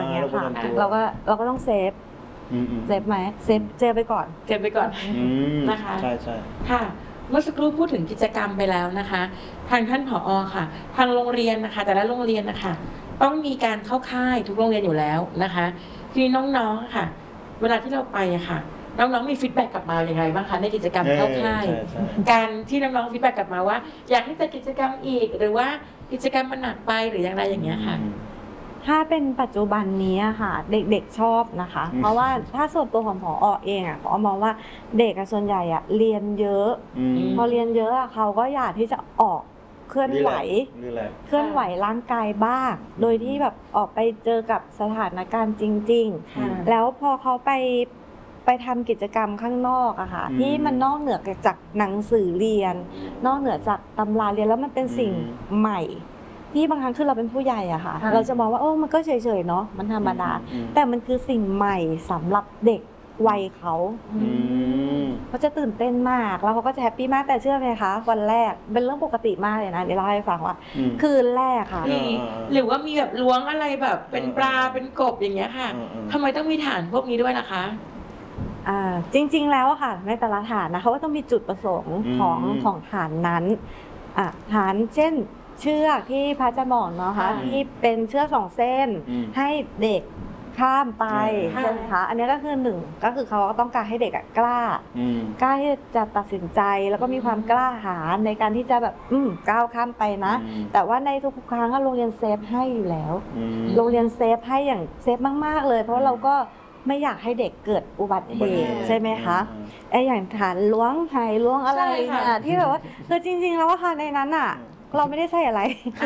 เงี้ยค่ะเราก็ต้องเซฟไหมเซฟไปก่อนนะคะใช่ค่ะเมื่อสักครู่พูดถึงกิจกรรมไปแล้วนะคะทางท่านผอ.ค่ะทางโรงเรียนนะคะแต่ละโรงเรียนนะคะต้องมีการเข้าค่ายทุกโรงเรียนอยู่แล้วนะคะทีนี้น้องๆค่ะเวลาที่เราไปอะค่ะน้องๆมีฟีดแบ็กกลับมาอย่างไรบ้างคะในกิจกรรมเข้าค่ายการที่น้องๆฟีดแบ็กกลับมาว่าอยากให้จัดกิจกรรมอีกหรือว่ากิจกรรมมันหนักไปหรืออย่างไรอย่างเงี้ยค่ะถ้าเป็นปัจจุบันนี้ค่ะเด็กๆชอบนะคะเพราะว่าถ้าส่วนตัวของผอ.เองผอ.มองว่าเด็กส่วนใหญ่เรียนเยอะพอเรียนเยอะเขาก็อยากที่จะออกเคลื่อนไหวร่างกายบ้างโดยที่แบบออกไปเจอกับสถานการณ์จริงๆแล้วพอเขาไปทำกิจกรรมข้างนอกอะค่ะที่มันนอกเหนือจากหนังสือเรียนนอกเหนือจากตำราเรียนแล้วมันเป็นสิ่งใหม่ที่บางครั้งคือเราเป็นผู้ใหญ่อะค่ะเราจะมองว่ามันก็เฉยๆเนาะมันธรรมดาแต่มันคือสิ่งใหม่สำหรับเด็กวัยเขาจะตื่นเต้นมากแล้วเขาก็จะแฮปปี้มากแต่เชื่อไหมคะวันแรกเป็นเรื่องปกติมากเลยนะเดี๋ยวเล่าให้ฟังว่าคืนแรกค่ะหรือว่ามีแบบล้วงอะไรแบบเป็นปลาเป็นกบอย่างเงี้ยค่ะทำไมต้องมีฐานพวกนี้ด้วยล่ะคะจริงๆแล้วค่ะในแต่ละฐานนะเขาก็ต้องมีจุดประสงค์ของฐานนั้นฐานเช่นเชือกที่พระอาจารย์บอกเนาะค่ะที่เป็นเชือก2 เส้นให้เด็กข้ามไปใช่ไหมคะอันนี้ก็คือ1ก็คือเขาต้องการให้เด็กกล้าที่จะตัดสินใจแล้วก็มีความกล้าหาญในการที่จะแบบก้าวข้ามไปนะแต่ว่าในทุกครั้งโรงเรียนเซฟให้อยู่แล้วโรงเรียนเซฟให้อย่างเซฟมากๆเลยเพราะเราก็ไม่อยากให้เด็กเกิดอุบัติเหตุใช่ไหมคะอย่างฐานล้วงไหล้วงอะไรที่แบบว่าคือจริงๆแล้วว่าค่ะในนั้นเราไม่ได้ใส่อะไร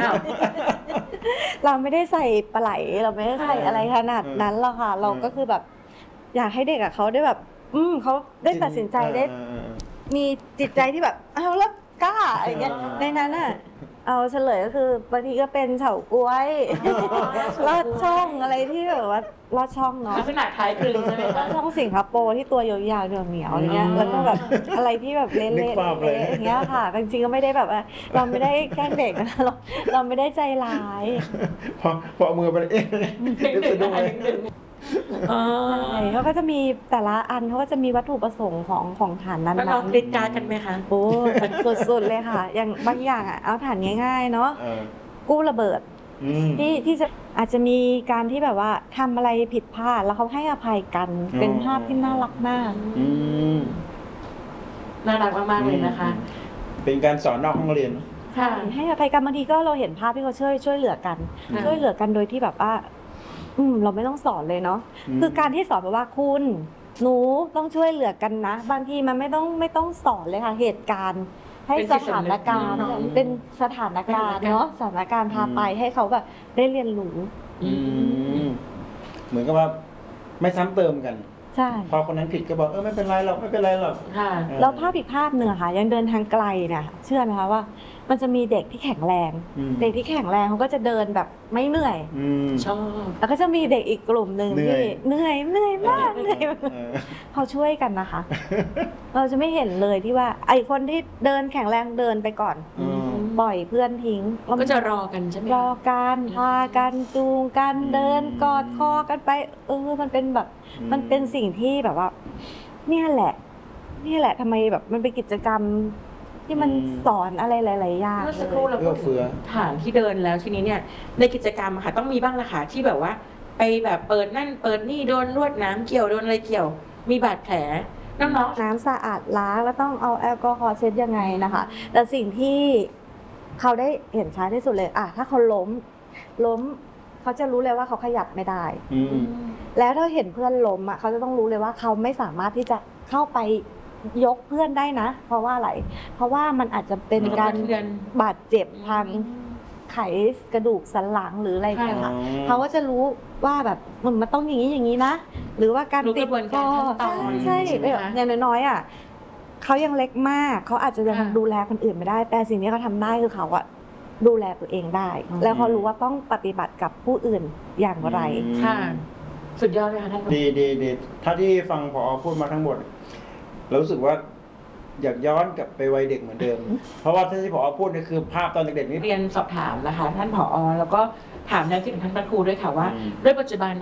เราไม่ได้ใส่ปลาไหลเราไม่ได้ใส่อะไรขนาดนั้นหรอกค่ะเราก็คือแบบอยากให้เด็กเขาได้แบบเขาได้ตัดสินใจได้มีจิตใจที่แบบแล้วกล้าอะไรเงี้ยในนั้นเอาเฉลยก็คือบางทีก็เป็นเฉาก๊วยลอดช่องอะไรที่แบบว่าลอดช่องเนาะลักษณะคล้ายคลึงใช่ไหมคะช่องสิงคโปร์ที่ตัวยาวๆเหนียวๆอะไรเงี้ยแล้วก็แบบอะไรที่แบบเละๆอย่างเงี้ยค่ะจริงๆก็ไม่ได้แบบเราไม่ได้แกล้งเด็กนะเราไม่ได้ใจร้ายพอมือไปเขาก็จะมีแต่ละอันเขาก็จะมีวัตถุประสงค์ของฐานนั้นน้องกรีดกราดกันไหมคะโอ้สุดๆเลยค่ะอย่างบางอย่างเอาฐานง่ายๆเนาะกู้ระเบิดที่จะอาจจะมีการที่แบบว่าทำอะไรผิดพลาดแล้วเขาให้อภัยกันเป็นภาพที่น่ารักมากน่ารักมากๆเลยนะคะเป็นการสอนนอกห้องเรียนให้อภัยกันบางทีก็เราเห็นภาพที่เขาช่วยเหลือกันโดยที่แบบว่าเราไม่ต้องสอนเลยเนาะคือการที่สอนแบบว่าคุณหนูต้องช่วยเหลือกันนะบางทีมันไม่ต้องสอนเลยค่ะเหตุการณ์ให้สถานการณ์เป็นสถานการณ์เนาะสถานการณ์พาไปให้เขาแบบได้เรียนรู้เหมือนกับว่าไม่ซ้ำเติมกันใช่พอคนนั้นผิดก็บอกไม่เป็นไรหรอกแล้วภาพอีกภาพหนึ่งค่ะยังเดินทางไกลเนี่ยเชื่อไหมคะว่ามันจะมีเด็กที่แข็งแรงเด็กที่แข็งแรงเขาก็จะเดินแบบไม่เหนื่อยชอบแล้วก็จะมีเด็กอีกกลุ่มหนึ่งที่เหนื่อยมากเขาช่วยกันนะคะเราจะไม่เห็นเลยที่ว่าไอ้คนที่เดินแข็งแรงเดินไปก่อนปล่อยเพื่อนทิ้งก็จะรอกันใช่ไหมรอกันพากันจูงกันเดินกอดคอกันไปมันเป็นแบบมันเป็นสิ่งที่แบบว่านี่แหละทำไมแบบมันเป็นกิจกรรมที่มันสอนอะไรหลายๆอย่างเมื่อสักครู่เราพูดถึงฐานที่เดินแล้วทีนี้เนี่ยในกิจกรรมค่ะต้องมีบ้างละค่ะที่แบบว่าไปแบบเปิดนั่นเปิดนี่โดนลวดน้ำเกี่ยวโดนอะไรเกี่ยวมีบาดแผลน้องๆน้ำสะอาดล้างแล้วต้องเอาแอลกอฮอล์เช็ดยังไงนะคะแต่สิ่งที่เขาได้เห็นชัดที่สุดเลยถ้าเขาล้มเขาจะรู้เลยว่าเขาขยับไม่ได้แล้วถ้าเห็นเพื่อนล้มเขาจะต้องรู้เลยว่าเขาไม่สามารถที่จะเข้าไปยกเพื่อนได้นะเพราะว่าอะไรเพราะว่ามันอาจจะเป็นการบาดเจ็บทางไขกระดูกสันหลังหรืออะไรอย่างเงี้ยค่ะเขาก็จะรู้ว่าแบบมันต้องอย่างนี้นะหรือว่าการติดคอใช่อย่างน้อยเขายังเล็กมากเขาอาจจะยังดูแลคนอื่นไม่ได้แต่สิ่งที่เขาทำได้คือเขาดูแลตัวเองได้แล้วเขารู้ว่าต้องปฏิบัติกับผู้อื่นอย่างไรค่ะสุดยอดเลยค่ะท่านดีถ้าที่ฟังผอ.พูดมาทั้งหมดเรารู้สึกว่าอยากย้อนกลับไปวัยเด็กเหมือนเดิมเพราะว่าที่ผอ.พูดนี่คือภาพตอนเด็กๆนี่เรียนสอบถามนะคะท่านผอ.แล้วก็ถามแนวคิดของท่านพระครูด้วยค่ะว่าด้วยปัจจุบัน